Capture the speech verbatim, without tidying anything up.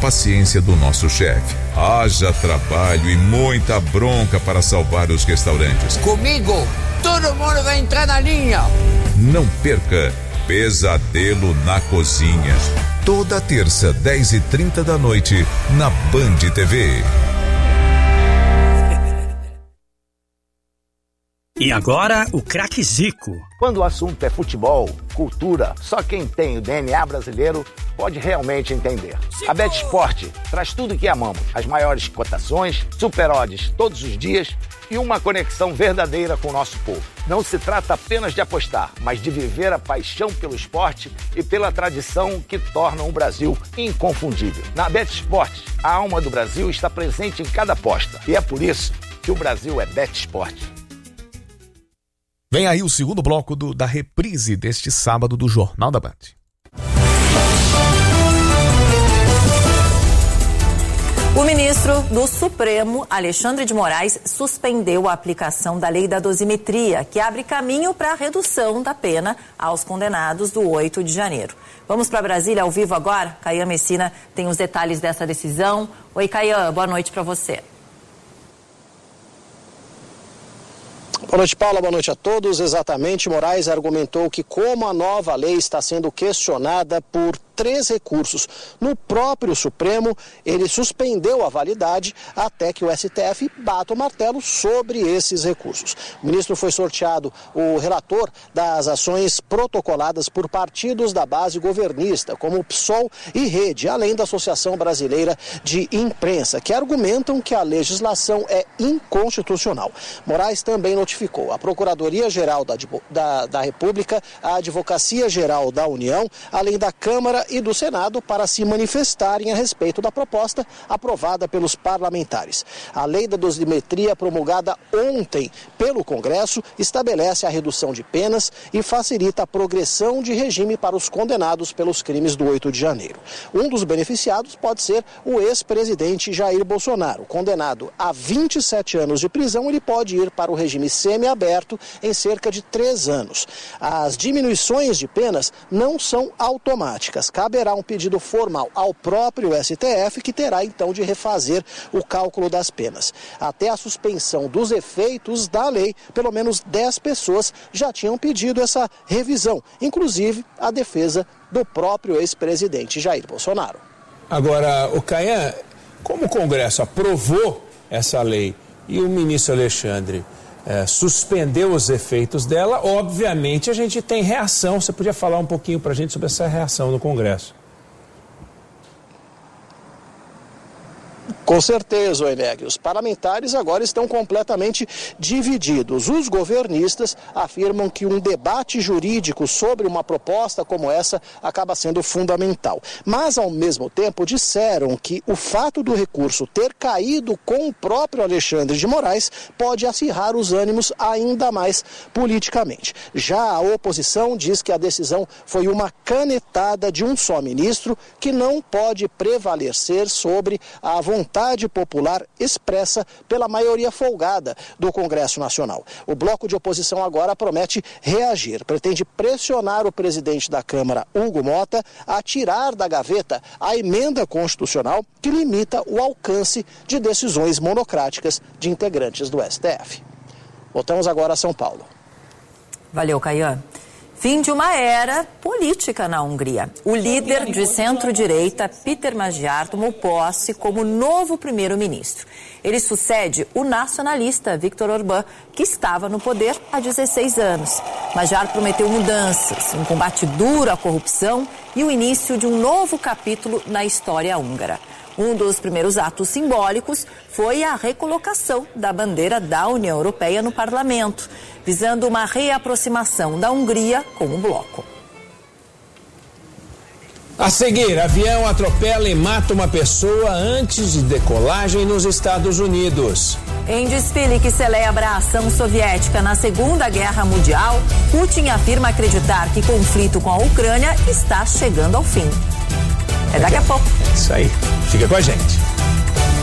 paciência do nosso chefe. Haja trabalho e muita bronca para salvar os restaurantes. Comigo, todo mundo vai entrar na linha. Não perca Pesadelo na Cozinha. Toda terça, dez e trinta da noite, na Band T V. E agora, o craque Zico. Quando o assunto é futebol, cultura, só quem tem o D N A brasileiro pode realmente entender. A BetSport traz tudo o que amamos. As maiores cotações, super odds todos os dias e uma conexão verdadeira com o nosso povo. Não se trata apenas de apostar, mas de viver a paixão pelo esporte e pela tradição que tornam o Brasil inconfundível. Na BetSport, a alma do Brasil está presente em cada aposta. E é por isso que o Brasil é BetSport. Vem aí o segundo bloco do, da reprise deste sábado do Jornal da Band. O ministro do Supremo, Alexandre de Moraes, suspendeu a aplicação da lei da dosimetria, que abre caminho para a redução da pena aos condenados do oito de janeiro. Vamos para Brasília ao vivo agora? Caian Messina tem os detalhes dessa decisão. Oi, Caian, boa noite para você. Boa noite, Paula. Boa noite a todos. Exatamente, Moraes argumentou que como a nova lei está sendo questionada por três recursos no próprio Supremo, ele suspendeu a validade até que o S T F bata o martelo sobre esses recursos. O ministro foi sorteado o relator das ações protocoladas por partidos da base governista, como o P SOL e Rede, além da Associação Brasileira de Imprensa, que argumentam que a legislação é inconstitucional. Moraes também notificou a Procuradoria-Geral da, da, da República, a Advocacia-Geral da União, além da Câmara e do Senado para se manifestarem a respeito da proposta aprovada pelos parlamentares. A lei da dosimetria promulgada ontem pelo Congresso estabelece a redução de penas e facilita a progressão de regime para os condenados pelos crimes do oito de janeiro. Um dos beneficiados pode ser o ex-presidente Jair Bolsonaro. Condenado a vinte e sete anos de prisão, ele pode ir para o regime semiaberto em cerca de três anos. As diminuições de penas não são automáticas. Caberá um pedido formal ao próprio S T F, que terá então de refazer o cálculo das penas. Até a suspensão dos efeitos da lei, pelo menos dez pessoas já tinham pedido essa revisão, inclusive a defesa do próprio ex-presidente Jair Bolsonaro. Agora, o Caian, como o Congresso aprovou essa lei e o ministro Alexandre É, suspendeu os efeitos dela, obviamente a gente tem reação. Você podia falar um pouquinho para a gente sobre essa reação no Congresso? Com certeza, Oeneg. Os parlamentares agora estão completamente divididos. Os governistas afirmam que um debate jurídico sobre uma proposta como essa acaba sendo fundamental. Mas, ao mesmo tempo, disseram que o fato do recurso ter caído com o próprio Alexandre de Moraes pode acirrar os ânimos ainda mais politicamente. Já a oposição diz que a decisão foi uma canetada de um só ministro que não pode prevalecer sobre a vontade popular expressa pela maioria folgada do Congresso Nacional. O bloco de oposição agora promete reagir, pretende pressionar o presidente da Câmara, Hugo Mota, a tirar da gaveta a emenda constitucional que limita o alcance de decisões monocráticas de integrantes do S T F. Voltamos agora a São Paulo. Valeu, Caian. Fim de uma era política na Hungria. O líder de centro-direita, Péter Magyar, tomou posse como novo primeiro-ministro. Ele sucede o nacionalista Viktor Orbán, que estava no poder há dezesseis anos. Magyar prometeu mudanças, um combate duro à corrupção e o início de um novo capítulo na história húngara. Um dos primeiros atos simbólicos foi a recolocação da bandeira da União Europeia no parlamento, visando uma reaproximação da Hungria com o bloco. A seguir, avião atropela e mata uma pessoa antes de decolagem nos Estados Unidos. Em desfile que celebra a ação soviética na Segunda Guerra Mundial, Putin afirma acreditar que o conflito com a Ucrânia está chegando ao fim. É daqui a pouco. É isso aí. Fica com a gente.